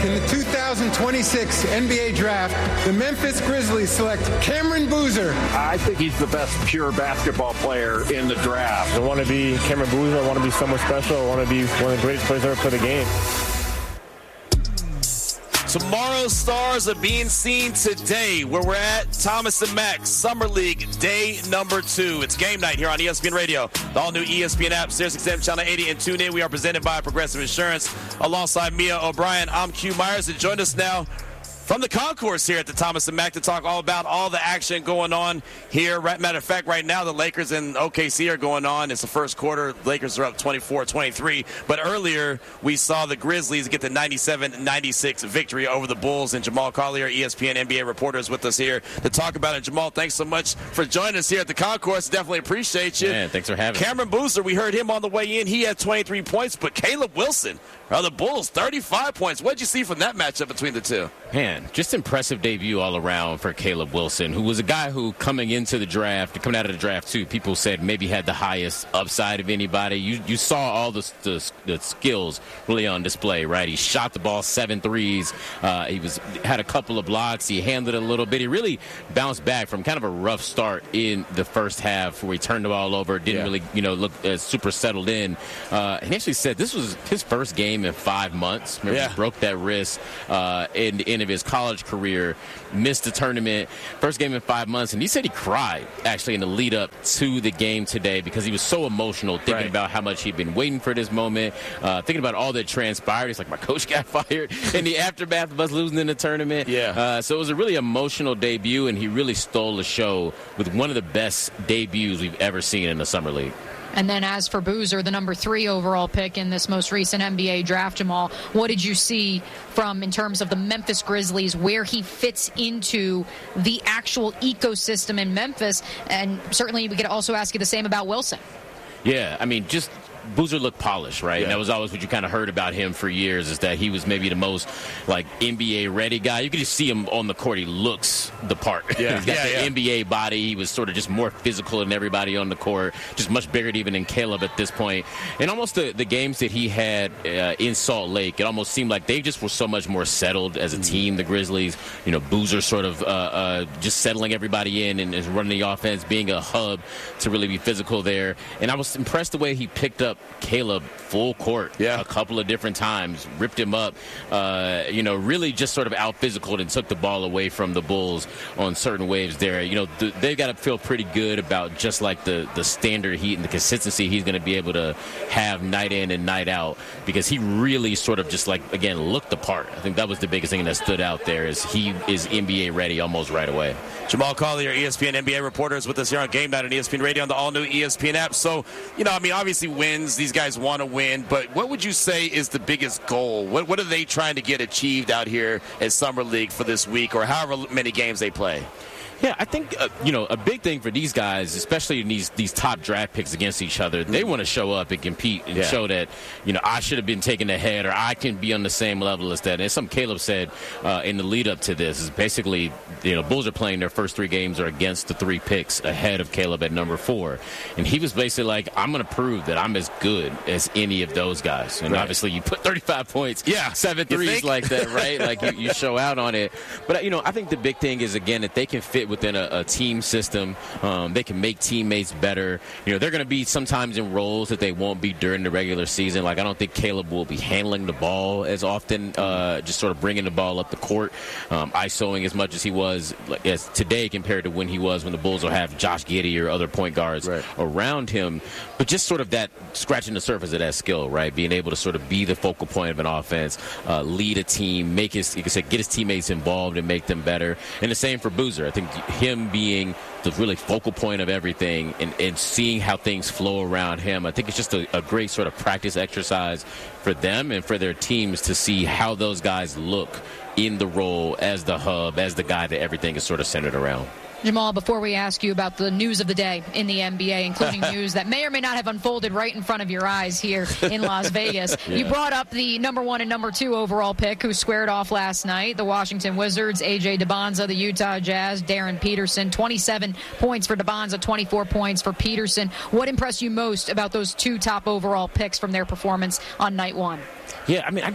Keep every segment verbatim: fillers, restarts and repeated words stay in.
in the two thousand twenty-six N B A Draft, the Memphis Grizzlies select Cameron Boozer. I think he's the best pure basketball player in the draft. I want to be Cameron Boozer. I want to be someone special. I want to be one of the greatest players ever for the game. Tomorrow's stars are being seen today where we're at Thomas and Mack Summer League day number two. It's game night here on E S P N Radio, the all-new E S P N app, SiriusXM Channel eighty, and tune in. We are presented by Progressive Insurance. Alongside Mia O'Brien, I'm Q Myers, and join us now from the concourse here at the Thomas and Mack to talk all about all the action going on here. Right, matter of fact, right now the Lakers and O K C are going on. It's the first quarter. Lakers are up twenty-four twenty-three. But earlier we saw the Grizzlies get the ninety-seven ninety-six victory over the Bulls. And Jamal Collier, E S P N N B A reporter, is with us here to talk about it. Jamal, thanks so much for joining us here at the concourse. Definitely appreciate you. Man, thanks for having me. Cameron Boozer, we heard him on the way in. He had twenty-three points. But Caleb Wilson, of the Bulls, thirty-five points. What did you see from that matchup between the two? Man, just impressive debut all around for Caleb Wilson, who was a guy who coming into the draft, coming out of the draft too, people said maybe had the highest upside of anybody. You you saw all the, the, the skills really on display, right? He shot the ball seven threes. Uh, he was had a couple of blocks. He handled it a little bit. He really bounced back from kind of a rough start in the first half where he turned the ball over, didn't yeah. really you know look uh, super settled in. Uh, and he actually said this was his first game in five months. Remember, yeah. he broke that wrist uh, in the end of his college career, missed the tournament, first game in five months, and he said he cried actually in the lead up to the game today because he was so emotional, thinking right. about how much he'd been waiting for this moment, uh, thinking about all that transpired. He's like, my coach got fired in the aftermath of us losing in the tournament. Yeah. Uh, so it was a really emotional debut, and he really stole the show with one of the best debuts we've ever seen in the Summer League. And then as for Boozer, the number three overall pick in this most recent N B A draft, Jamal, what did you see from in terms of the Memphis Grizzlies, where he fits into the actual ecosystem in Memphis? And certainly we could also ask you the same about Wilson. Yeah, I mean, just Boozer looked polished, right? Yeah. And that was always what you kind of heard about him for years, is that he was maybe the most, like, N B A-ready guy. You could just see him on the court. He looks the part. Yeah. He's got yeah, the yeah. N B A body. He was sort of just more physical than everybody on the court, just much bigger even than Caleb at this point. And almost the, the games that he had uh, in Salt Lake, it almost seemed like they just were so much more settled as a team, the Grizzlies. You know, Boozer sort of uh, uh, just settling everybody in and, and running the offense, being a hub to really be physical there. And I was impressed the way he picked up Caleb full court yeah. a couple of different times, ripped him up, uh, you know, really just sort of out-physical and took the ball away from the Bulls on certain waves there. You know, th- they've got to feel pretty good about just like the, the standard heat and the consistency he's going to be able to have night in and night out, because he really sort of just like, again, looked the part. I think that was the biggest thing that stood out there, is he is N B A ready almost right away. Jamal Collier, E S P N N B A reporter, is with us here on Game Night on E S P N Radio on the all-new E S P N app. So, you know, I mean, obviously wins. These guys want to win. But what would you say is the biggest goal? What, what are they trying to get achieved out here at Summer League for this week, or however many games they play? Yeah, I think, uh, you know, a big thing for these guys, especially in these these top draft picks against each other, they want to show up and compete and yeah. show that, you know, I should have been taken ahead, or I can be on the same level as that. And something Caleb said uh, in the lead up to this is basically, you know, Bulls are playing their first three games are against the three picks ahead of Caleb at number four. And he was basically like, I'm going to prove that I'm as good as any of those guys. And right. obviously you put thirty-five points, yeah. seven threes like that, right? Like you, you show out on it. But, you know, I think the big thing is, again, that they can fit within a, a team system. Um, they can make teammates better. You know, they're going to be sometimes in roles that they won't be during the regular season. Like, I don't think Caleb will be handling the ball as often, uh, just sort of bringing the ball up the court, um, ISOing as much as he was as today compared to when he was when the Bulls will have Josh Giddey or other point guards right. around him. But just sort of that scratching the surface of that skill, right? Being able to sort of be the focal point of an offense, uh, lead a team, make his, you can say, get his teammates involved and make them better. And the same for Boozer. I think him being the really focal point of everything and, and seeing how things flow around him, I think it's just a, a great sort of practice exercise for them and for their teams to see how those guys look in the role as the hub, as the guy that everything is sort of centered around. Jamal, before we ask you about the news of the day in the N B A, including news that may or may not have unfolded right in front of your eyes here in Las Vegas, yeah. you brought up the number one and number two overall pick who squared off last night, the Washington Wizards, A J DeBonza, the Utah Jazz, Darren Peterson, twenty-seven points for DeBonza, twenty-four points for Peterson. What impressed you most about those two top overall picks from their performance on night one? Yeah, I mean, I just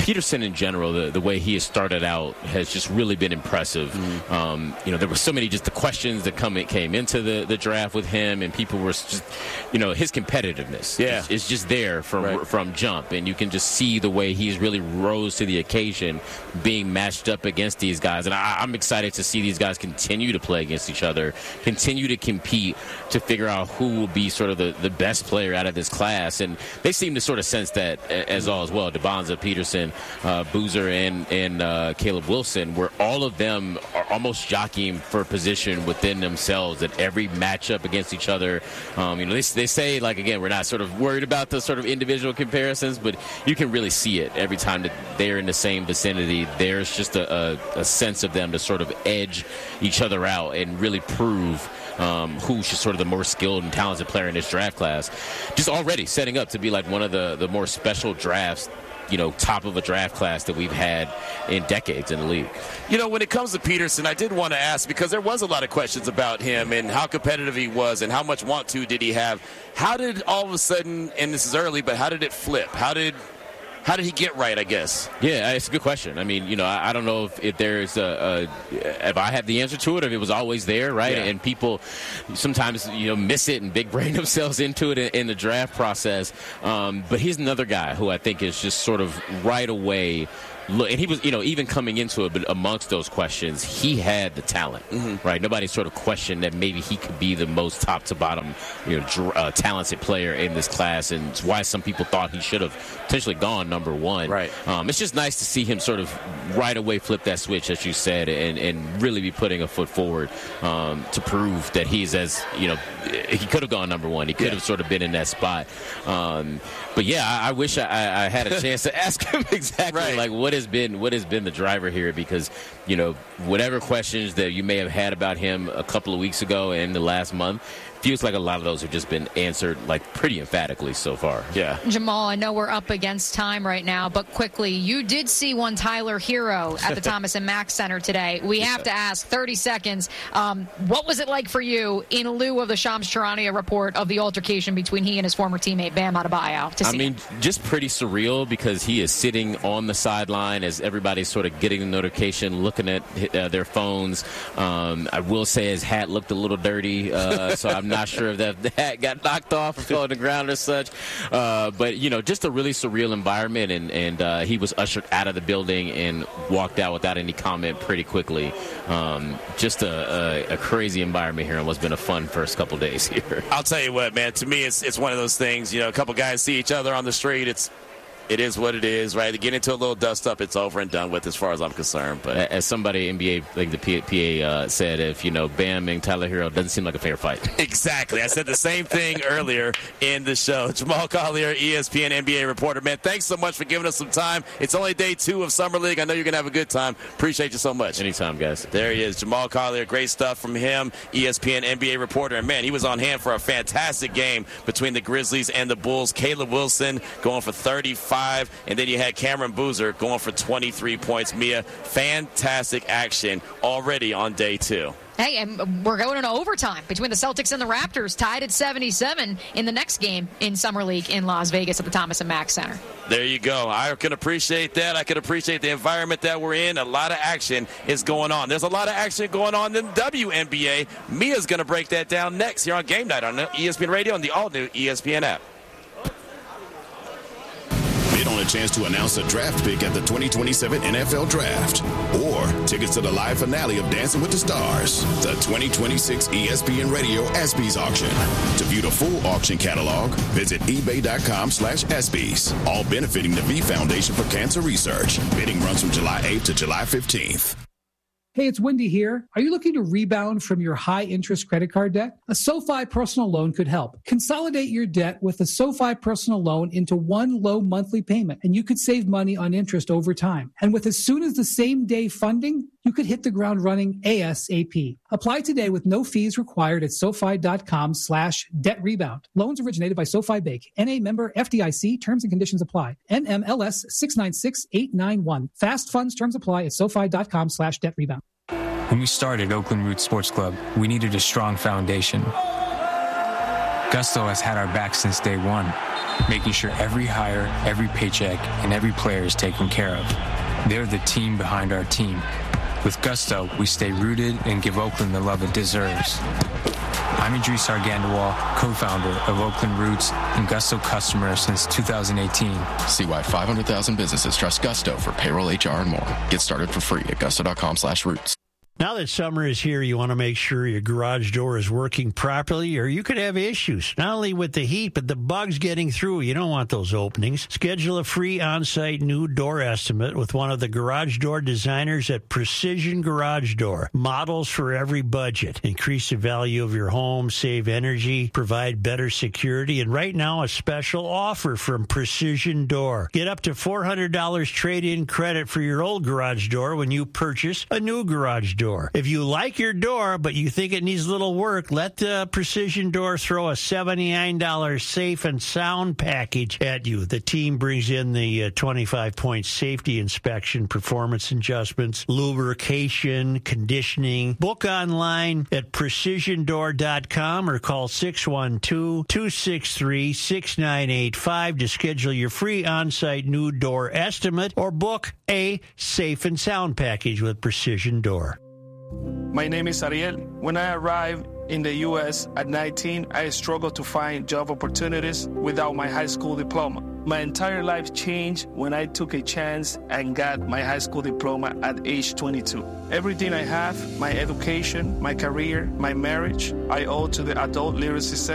Peterson in general, the, the way he has started out has just really been impressive. Mm-hmm. Um, you know, there were so many just the questions that come came into the, the draft with him, and people were just, you know, his competitiveness yeah. is, is just there from right. from jump, and you can just see the way he's really rose to the occasion, being matched up against these guys. And I, I'm excited to see these guys continue to play against each other, continue to compete to figure out who will be sort of the, the best player out of this class. And they seem to sort of sense that as all as well. DeBonza, Peterson, uh, Boozer, and, and uh, Caleb Wilson, where all of them are almost jockeying for position within themselves at every matchup against each other. Um, you know, they, they say, like, again, we're not sort of worried about the sort of individual comparisons, but you can really see it every time that they're in the same vicinity. There's just a, a, a sense of them to sort of edge each other out and really prove Um, who's just sort of the more skilled and talented player in this draft class. Just already setting up to be like one of the, the more special drafts, you know, top of a draft class that we've had in decades in the league. You know, when it comes to Peterson, I did want to ask, because there was a lot of questions about him and how competitive he was and how much want to did he have. How did all of a sudden, and this is early, but how did it flip? How did How did he get right, I guess? Yeah, it's a good question. I mean, you know, I, I don't know if, if there's a, a – if I have the answer to it, if it was always there, right? Yeah. And people sometimes, you know, miss it and big brain themselves into it in, in the draft process. Um, but he's another guy who I think is just sort of right away – look, and he was, you know, even coming into it, but amongst those questions, he had the talent, mm-hmm. right? Nobody sort of questioned that maybe he could be the most top to bottom, you know, dr- uh, talented player in this class, and it's why some people thought he should have potentially gone number one. Right. Um, it's just nice to see him sort of right away flip that switch, as you said, and, and really be putting a foot forward um, to prove that he's as, you know, he could have gone number one. He could yeah. have sort of been in that spot. Um, but yeah, I, I wish I, I had a chance to ask him exactly right. like what has been what has been the driver here, because, you know, whatever questions that you may have had about him a couple of weeks ago and the last month, feels like a lot of those have just been answered like pretty emphatically so far. Yeah. Jamal, I know we're up against time right now, but quickly, you did see one Tyler Hero at the Thomas and Mack Center today. We have to ask, thirty seconds, um, what was it like for you in lieu of the Shams Charania report of the altercation between he and his former teammate Bam Adebayo? To see I mean, him? Just pretty surreal, because he is sitting on the sideline as everybody's sort of getting the notification, looking at uh, their phones. Um, I will say his hat looked a little dirty, uh, so I'm not Not sure if that the hat got knocked off or fell on the ground or such. Uh, but, you know, just a really surreal environment. And, and uh, he was ushered out of the building and walked out without any comment pretty quickly. Um, just a, a, a crazy environment here, and what's been a fun first couple days here. I'll tell you what, man, to me, it's, it's one of those things, you know, a couple guys see each other on the street. It's It is what it is, right? To get into a little dust up, it's over and done with as far as I'm concerned. But as somebody, N B A, like the P A uh, said, if, you know, Bam and Tyler Hero, doesn't seem like a fair fight. Exactly. I said the same thing earlier in the show. Jamal Collier, E S P N N B A reporter. Man, thanks so much for giving us some time. It's only day two of Summer League. I know you're going to have a good time. Appreciate you so much. Anytime, guys. There he is, Jamal Collier. Great stuff from him, E S P N N B A reporter. And, man, he was on hand for a fantastic game between the Grizzlies and the Bulls. Caleb Wilson going for thirty-five, and then you had Cameron Boozer going for twenty-three points. Mia, fantastic action already on day two. Hey, and we're going into overtime between the Celtics and the Raptors, tied at seventy-seven in the next game in Summer League in Las Vegas at the Thomas and Mack Center. There you go. I can appreciate that. I can appreciate the environment that we're in. A lot of action is going on. There's a lot of action going on in the W N B A. Mia's going to break that down next here on Game Night on E S P N Radio and the all-new E S P N app. Bid on a chance to announce a draft pick at the twenty twenty-seven N F L Draft, or tickets to the live finale of Dancing with the Stars, the twenty twenty-six E S P N Radio ESPYs auction. To view the full auction catalog, visit ebay.com slash ESPYs, all benefiting the V Foundation for Cancer Research. Bidding runs from July eighth to July fifteenth. Hey, it's Wendy here. Are you looking to rebound from your high-interest credit card debt? A SoFi personal loan could help. Consolidate your debt with a SoFi personal loan into one low monthly payment, and you could save money on interest over time. And with as soon as the same day funding, you could hit the ground running ASAP. Apply today with no fees required at SoFi.com slash debt rebound. Loans originated by SoFi Bank. N A member F D I C. Terms and conditions apply. N M L S six nine six eight nine one. Fast funds terms apply at SoFi.com slash debt rebound. When we started Oakland Roots Sports Club, we needed a strong foundation. Gusto has had our back since day one, making sure every hire, every paycheck, and every player is taken care of. They're the team behind our team. With Gusto, we stay rooted and give Oakland the love it deserves. I'm Idris Argandawal, co-founder of Oakland Roots and Gusto customer since two thousand eighteen. See why five hundred thousand businesses trust Gusto for payroll, H R, and more. Get started for free at gusto.com slash roots. Now that summer is here, you want to make sure your garage door is working properly, or you could have issues, not only with the heat, but the bugs getting through. You don't want those openings. Schedule a free on-site new door estimate with one of the garage door designers at Precision Garage Door. Models for every budget. Increase the value of your home, save energy, provide better security, and right now a special offer from Precision Door. Get up to four hundred dollars trade-in credit for your old garage door when you purchase a new garage door. If you like your door, but you think it needs a little work, let the Precision Door throw a seventy-nine dollars safe and sound package at you. The team brings in the uh, twenty-five point safety inspection, performance adjustments, lubrication, conditioning. Book online at precision door dot com or call six one two, two six three, six nine eight five to schedule your free on-site new door estimate or book a safe and sound package with Precision Door. My name is Ariel. When I arrived in the U S at nineteen, I struggled to find job opportunities without my high school diploma. My entire life changed when I took a chance and got my high school diploma at age twenty-two. Everything I have, my education, my career, my marriage, I owe to the Adult Literacy Center.